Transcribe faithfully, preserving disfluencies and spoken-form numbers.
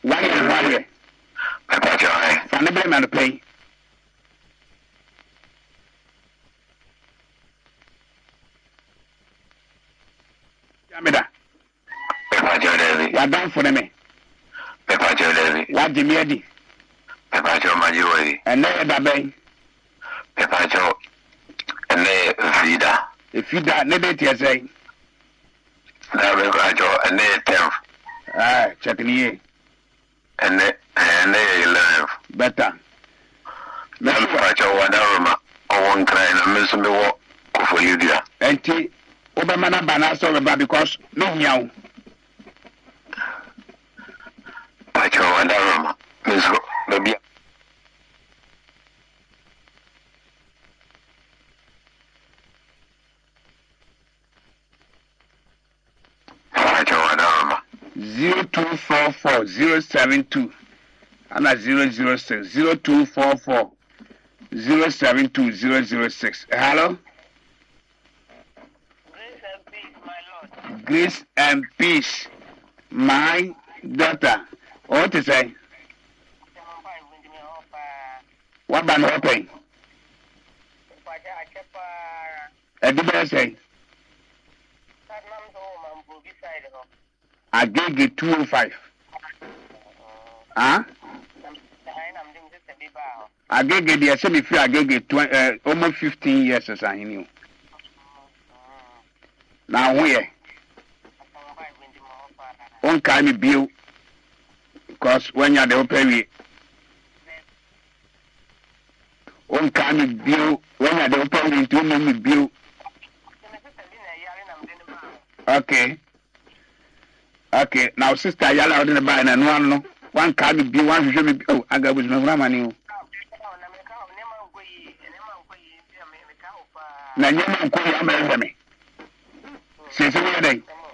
One year, one year. Papa Joy. From the blame and the pay. Yamida. Papa Joy David. What done for me? Papa Joy David. What Jimmy Eddie? Papa Joy Majori. And there the bay. Papa Joy. And there Vida. If you don't need it, you say. Now Papa Joy and there tenth. Ah, checking here. And there and there eleventh. Better. Papa Joy Wadaruma. I won't cry and I miss me walk for you there. And T. Obama Bana sorry because no meow. Papa Joy Wadaruma. Miss Baby. Zero two four four zero seven two and a zero zero six zero two four four zero seven two zero zero six. Hello. Grace and peace, my daughter. What to say? What been happening? I did say. I gave it two oh five. Huh? I gave it the semi free. I gave it twenty, uh, almost fifteen years as I knew. Now where? One kind of bill, because when you're the open, one kind of bill when you're the open, two many bill. Okay. Okay, now sister Yala out in the bar and one no one can be one show me. Oh, I got with no money. Na nyama ko ya me me. Sese we dey.